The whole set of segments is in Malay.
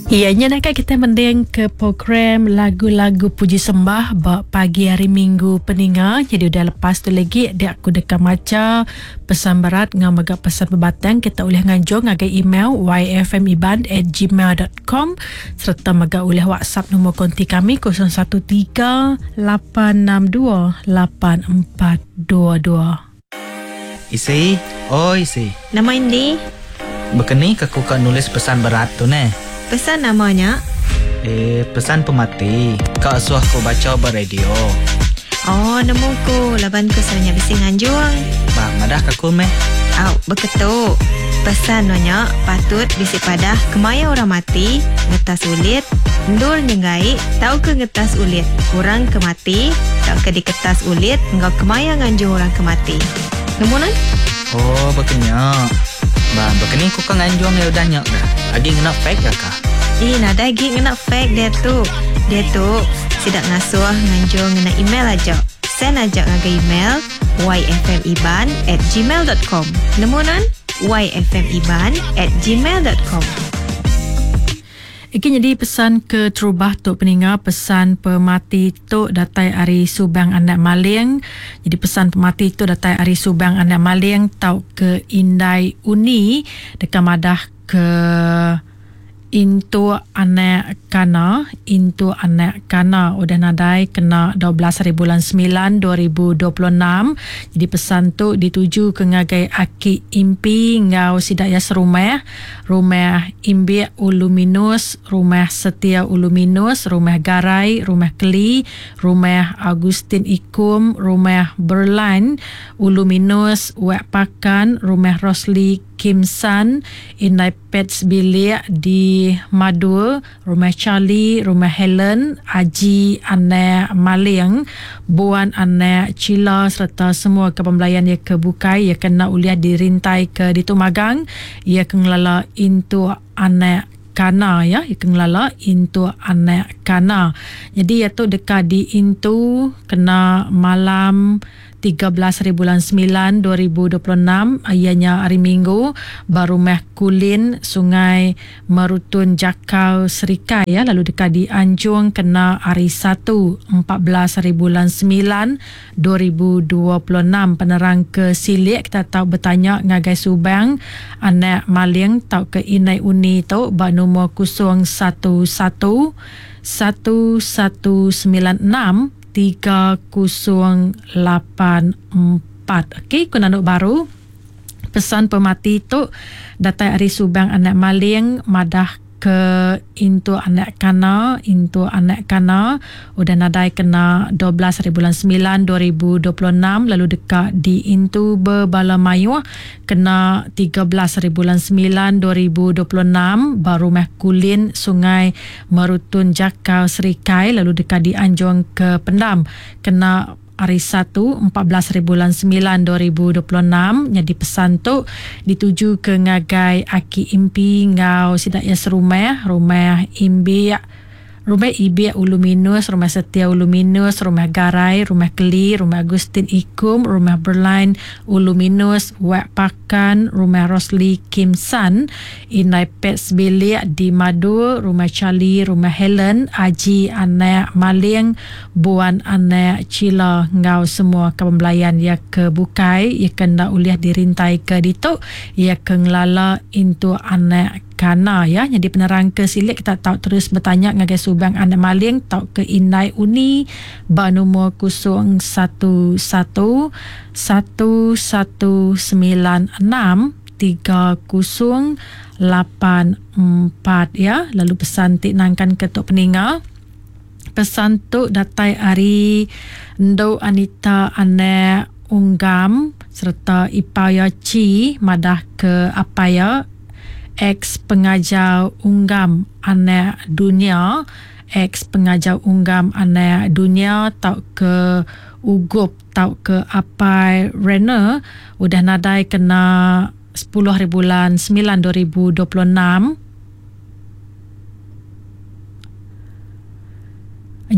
Ianya nak kita mendeng ke program lagu-lagu puji sembah pagi hari Minggu peninga. Jadi udah lepas tu lagi dia aku dekat maca pesan berat ngam agak pesan berbatang kita boleh nganjung ngagai email yfmiban@gmail.com serta maga oleh WhatsApp nombor konti kami 0138628422. Isi, Isi. Nama Indi? Bekeni aku kan nulis pesan berat tu ne. Pesan namanya? Pesan pemati. Kak suah ko baca beradio. Oh, nemu ko. Laban ko sebenarnya bisa nganjung. Bah, madah kaku meh. Beketuk. Pesan nanya patut bisi padah kemaya orang mati, ngetas ulit, ndur nyengai, tahu ke ngetas ulit. Orang kemati, tahu ke di kertas ulit, engkau kemaya nganjung orang kemati. Nemu nan? Oh, bekenya. Bah, bekeni ku kan nganjung ya udah nyak dah. Agi ngena fake ya kah? Nada lagi ngena fake dia tu. Dia tu sidak ngasuh nganjung ngena email aja. Send aja ngaga email yfmiban@gmail.com. Nemu nan? yfmiban@gmail.com. Iki jadi pesan ke terubah tu peninga pesan pemati tu datai ari Subang anak Maling. Jadi pesan pemati tu datai ari Subang anak Maling tau ke Indai Uni dekat madah ke Intu anak kana udah nadai kena 12 hari bulan 9 2026. Jadi pesan tu dituju ke ngagai Aki Impi ngau sidaya serumah Imbi Ulu Minus, rumah Setia Ulu Minus, rumah Garai, rumah Keli, rumah Agustin Ikum, rumah Berlain Ulu Minus, Wek Pakan, rumah Rosli Kim San, Inai Pets Bilik di Madu, rumah Charlie, rumah Helen, Aji anak Maling, Buan anak Cila serta semua kepembelayan ia kebukai, ia kena uliah dirintai ke di Tumagang, ia kengelala intu anak kana ya, ia kengelala intu anak kana. Jadi ia tu dekat di intu kena malam 13 hari bulan 9 2026 ianya hari Minggu baru meh Kulin Sungai Merutun Jakau Serikai ya, lalu dekat di Anjung kena hari 1 14 hari bulan 9 2026 penerang ke Silik kita tahu bertanya ngagai Subang anak Maling tahu ke Inai Uni tu ba nombor 011 1196 3084. Okey, kunanuk baru. Pesan pemati tu datai ari Subang anak Maling madah ke Intu anak kana udah nadai kena 12 hari bulan 9 2026 lalu dekat di Intu Berbalamayu kena 13 hari bulan 9 2026 baru meh Kulin Sungai Merutun Jakau Serikai lalu dekat di Anjung ke Pendam kena hari 1 14 hari bulan 9 2026. Jadi pesan tu dituju ke ngagai Aki Impi ngau sidak ya serumah rumah Ibi Ulu Minus, rumah Setia Ulu Minus, rumah Garai, rumah Keli, rumah Agustin Ikum, rumah Berlain Ulu Minus, Wek Pakan, rumah Rosli Kim San, Inai Pets Bilik di Madu, rumah Charlie, rumah Helen, Aji anak Maling, Buan anak Cila ngau semua kepembelayan ia kebukai, ia kena uliah dirintai ke dituk, ia kengelala intu anak kana ya. Jadi penerang ke Silik kita tahu terus bertanya ngagai Subang anak Maling tahu ke Inai Uni ba nombor 011 1196 3084 ya. Lalu pesan tik nangkan ketuk peninga. Pesan tu datai ari Ndo Anita anak Unggam serta Ipaya Ci madah ke Apaya ex pengajar Unggam anak dunia tau ke Ugup tau ke Apai Rena udah nadai kena 10 hari bulan 9 2026.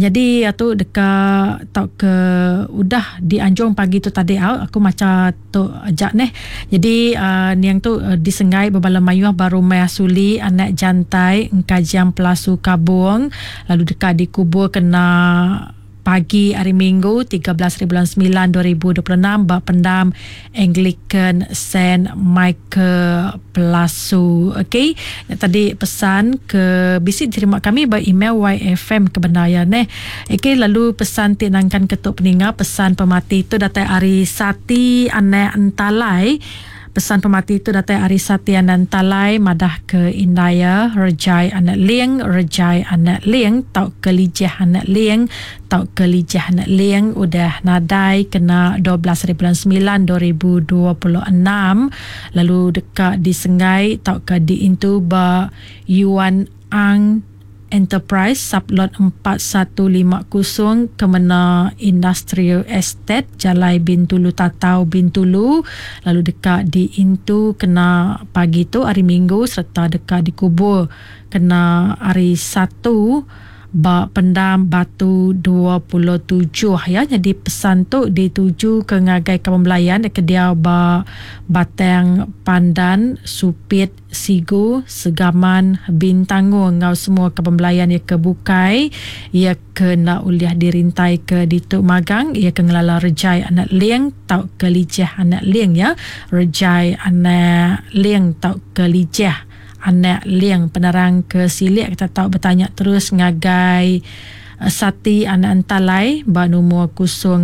Jadi tu dekat tau ke udah di Anjong pagi tu tadi aku macam tu ajak neh. Jadi niang tu disengai berbala mayuh baru maya suli anak jantai engkajian pelasu kabung lalu dekat dikubur kena pagi hari Minggu 13 bulan 9 2026 bak pendam Anglican Saint Michael Pelasu. Okey, tadi pesan ke bisi terima kami by email YFM kebenaran okey, lalu pesan tinangkan ketuk peninga pesan pemati itu datai Ari Sati anak entalai. Pesan pemati itu datai Arisati anak talai madah ke Indaya rejai anak liang rejai anak liang tau ke lijah anak liang tau ke lijah anak liang udah nadai kena 12 bulan 9 2026 lalu dekat di Sengai tau ke di Intu ba Yuan Ang Enterprise sublot 4150 Kemena Industrial Estate Jalai Bintulu Tatau Bintulu lalu dekat di Intu kena pagi tu hari Minggu serta dekat di kubur kena hari Sabtu bak pendam batu 27 ya. Jadi pesan tu dituju ke ngagai Kapembelayan ke dia ba Batang Pandan Supit Sigu Segaman Bintangu ngau semua Kapembelayan ia kebukai ia kena uliah dirintai ke dituk magang ia ke ngelala rejai anak liang tau ke lijah anak liang ya. Rejai anak liang tau ke lijah anak liang penerang ke silik kita tahu bertanya terus ngagai Sati anak entalai ba nombor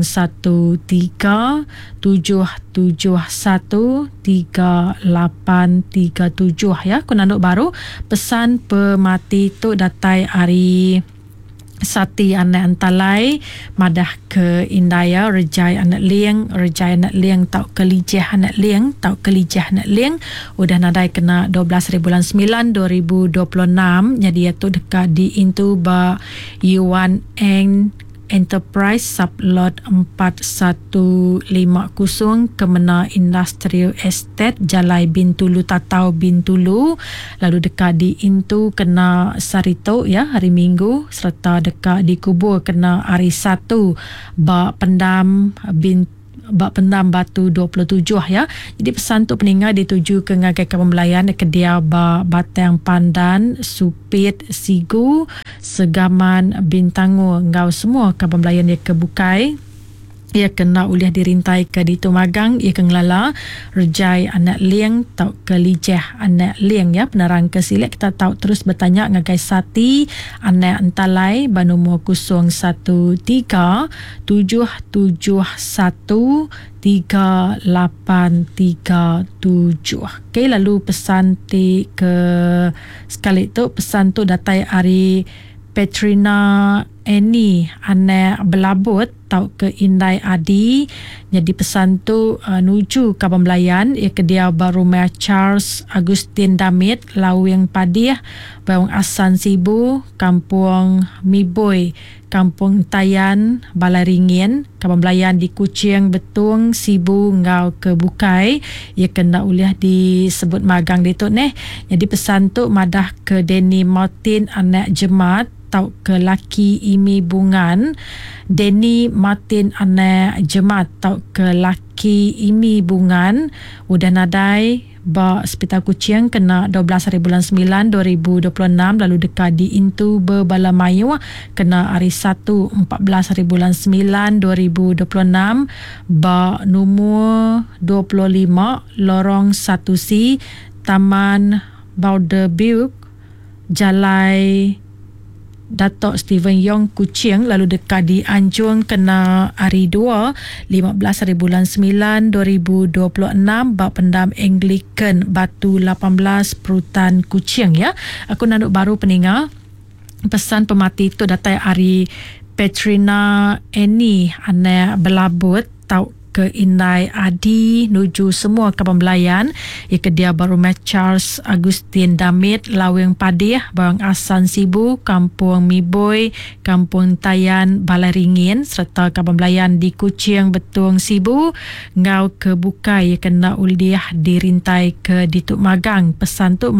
0137713837 ya. Kunanduk baru pesan pemati tu datai hari Sati anak entalai madah ke Indaya rejai anak liang tau ke lijah anak liang tau ke lijah anak liang udah nadai kena 12 bulan 9 2026 jadi itu dekat di Intu ba Yuan Eng Enterprise sublot 4150 Kemena Industrial Estate Jalai Bintulu Tatau Bintulu lalu dekat di Intu kena Sarito ya hari Minggu serta dekat di kubur kena hari Sabtu bak pendam batu 27 ya. Jadi pesan tu peninggal dituju ke ngagai Kapembelayan ke dia ba Batang Pandan Supit Sigu Segaman Bintangu ngau semua Kapembelayan dia kebukai ia kena uliah dirintai ke ditu magang ia kengelala rejai anak liang tau ke lijah anak liang ya. Penerang ke silik kita tahu terus bertanya ngagai Sati anak entalai ba nombor 0137313837. Okey, lalu pesan ti ke sekali tu pesan tu datai hari Petrina Annie anak belabut tau ke Indai Adi. Jadi pesan tu nuju Kapembelayan ia ke dia baru Charles Agustin Damit Lawing Padih Bawang Asan Sibu Kampung Miboy Kampung Tayan Balai Ringin Kapembelayan di Kuching Betung Sibu ngau ke Bukai ia kena uliah disebut magang dituk Jadi pesan tu madah ke Denny Martin anak Jemaat tau ke laki Imi Bungan Denny Martin anak Jemaat tau ke laki Imi Bungan udah nadai ba Hospital Kuching kena 12 bulan 9 2026 lalu dekat di Intu Berbala Mayu kena hari 1 14 bulan 9 2026 ba nombor 25 lorong 1C Taman Bauderbeuk Jalai Datuk Stephen Yong Kuching lalu dekat di Anjung kena hari 2 15 bulan 9 2026 bak pendam Anglican Batu 18 Perutan Kuching ya. Aku nak baru peninggal pesan pemati tu datai hari Petrina Annie anak belabut tau ke Indai Adi nuju semua Kapembelayan ia ke dia baru Charles Agustin Damit Lawing Padih Bawang Asan Sibu Kampung Miboy Kampung Tayan Balai Ringin serta Kapembelayan di Kuching Betung Sibu ngau ke Bukai ia kena uliah dirintai ke dituk magang. Pesan tu madah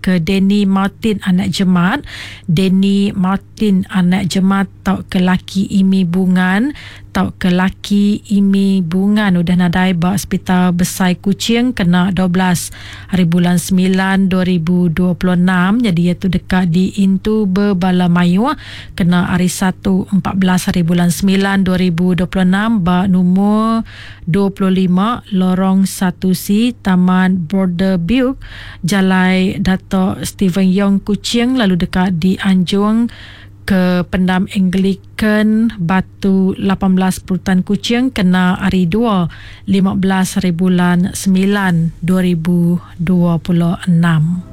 ke Denny Martin anak Jemat. Denny Martin anak Jemat tau ke laki Imi Bungan, tau ke laki Imi Bungan udah nadai ba Hospital Besar Kuching kena 12 hari bulan 9 2026. Jadi iaitu dekat di Intu Berbalamayu kena hari 1 14 hari bulan 9 2026 ba nombor 25 lorong 1C Taman Borderview Jalai Dato' Stephen Yong Kuching, lalu dekat di Anjung ke Pendam Anglican Batu 18 Perutan Kuching kena hari 2 15 hari bulan 9 2026.